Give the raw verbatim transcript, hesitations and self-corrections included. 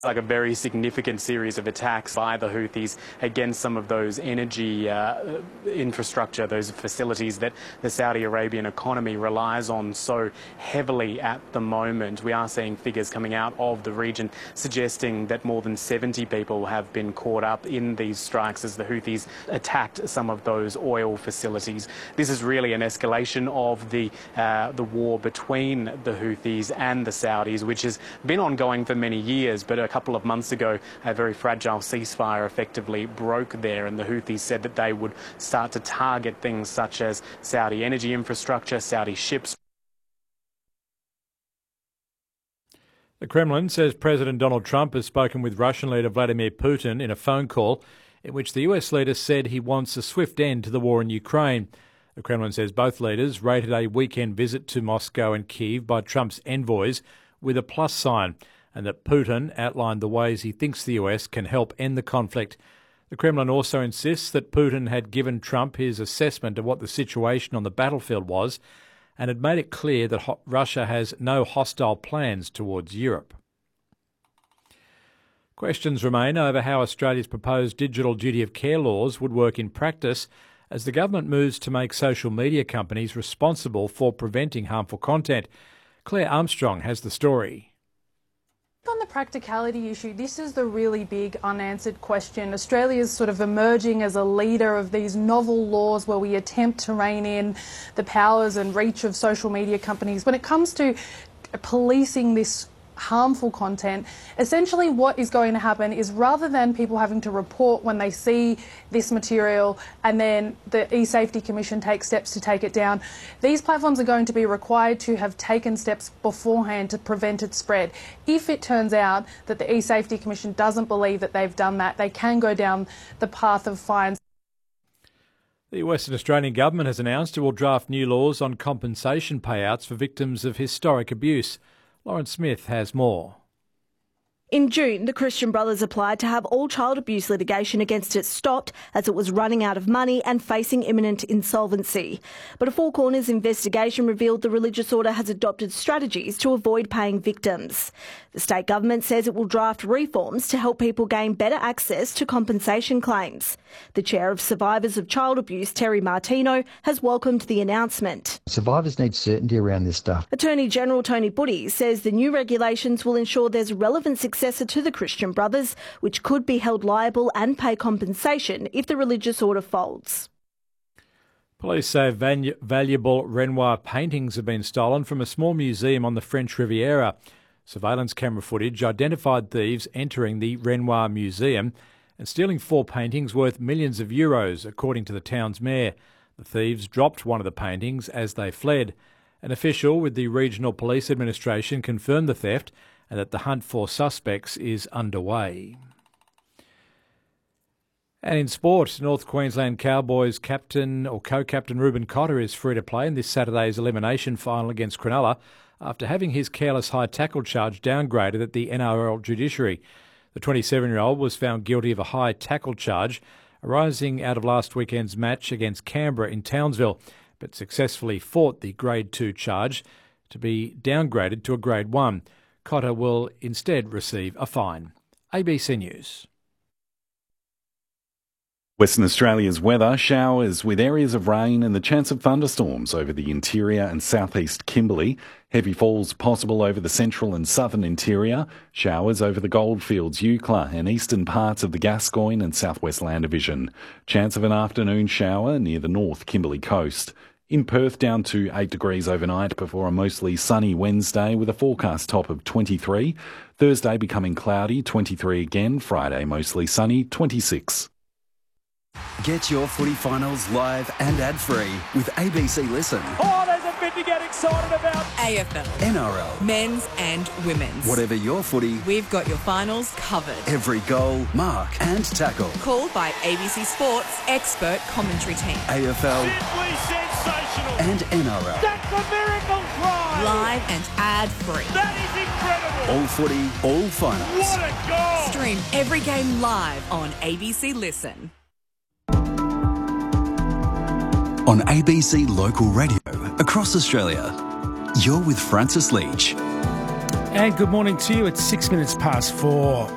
Like a very significant series of attacks by the Houthis against some of those energy uh, infrastructure, those facilities that the Saudi Arabian economy relies on so heavily at the moment. We are seeing figures coming out of the region suggesting that more than seventy people have been caught up in these strikes as the Houthis attacked some of those oil facilities. This is really an escalation of the, uh, the war between the Houthis and the Saudis, which has been ongoing for many years, but a couple of months ago, a very fragile ceasefire effectively broke there, and the Houthis said that they would start to target things such as Saudi energy infrastructure, Saudi ships. The Kremlin says President Donald Trump has spoken with Russian leader Vladimir Putin in a phone call in which the U S leader said he wants a swift end to the war in Ukraine. The Kremlin says both leaders rated a weekend visit to Moscow and Kyiv by Trump's envoys with a plus sign, and that Putin outlined the ways he thinks the U S can help end the conflict. The Kremlin also insists that Putin had given Trump his assessment of what the situation on the battlefield was and had made it clear that ho- Russia has no hostile plans towards Europe. Questions remain over how Australia's proposed digital duty of care laws would work in practice as the government moves to make social media companies responsible for preventing harmful content. Claire Armstrong has the story. On the practicality issue, this is the really big unanswered question. Australia is sort of emerging as a leader of these novel laws where we attempt to rein in the powers and reach of social media companies. When it comes to policing this harmful content, essentially what is going to happen is rather than people having to report when they see this material and then the eSafety Commission takes steps to take it down, these platforms are going to be required to have taken steps beforehand to prevent its spread. If it turns out that the eSafety Commission doesn't believe that they've done that, they can go down the path of fines. The Western Australian Government has announced it will draft new laws on compensation payouts for victims of historic abuse. Lauren Smith has more. In June, the Christian Brothers applied to have all child abuse litigation against it stopped as it was running out of money and facing imminent insolvency. But a Four Corners investigation revealed the religious order has adopted strategies to avoid paying victims. The state government says it will draft reforms to help people gain better access to compensation claims. The chair of Survivors of Child Abuse, Terry Martino, has welcomed the announcement. Survivors need certainty around this stuff. Attorney General Tony Buddy says the new regulations will ensure there's relevant successor to the Christian Brothers, which could be held liable and pay compensation if the religious order folds. Police say valu- valuable Renoir paintings have been stolen from a small museum on the French Riviera. Surveillance camera footage identified thieves entering the Renoir Museum and stealing four paintings worth millions of euros, according to the town's mayor. The thieves dropped one of the paintings as they fled. An official with the Regional Police Administration confirmed the theft and that the hunt for suspects is underway. And in sport, North Queensland Cowboys captain or co-captain Ruben Cotter is free to play in this Saturday's elimination final against Cronulla after having his careless high tackle charge downgraded at the N R L judiciary. The twenty-seven-year-old was found guilty of a high tackle charge arising out of last weekend's match against Canberra in Townsville, but successfully fought the Grade two charge to be downgraded to a Grade one. Cotter will instead receive a fine. A B C News. Western Australia's weather, showers with areas of rain and the chance of thunderstorms over the interior and southeast Kimberley. Heavy falls possible over the central and southern interior. Showers over the Goldfields, Eucla and eastern parts of the Gascoyne and southwest Land Division. Chance of an afternoon shower near the north Kimberley coast. In Perth, down to eight degrees overnight before a mostly sunny Wednesday with a forecast top of twenty-three. Thursday becoming cloudy, twenty-three again. Friday mostly sunny, twenty-six. Get your footy finals live and ad-free with A B C Listen. Oh, there's a bit to get excited about. A F L, N R L, men's and women's. Whatever your footy, we've got your finals covered. Every goal, mark and tackle. Called by A B C Sports expert commentary team. A F L. Simply sensational. And N R L. That's a miracle try. Live and ad-free. That is incredible. All footy, all finals. What a goal. Stream every game live on A B C Listen. On A B C Local Radio across Australia, you're with Francis Leach. And good morning to you. It's six minutes past four.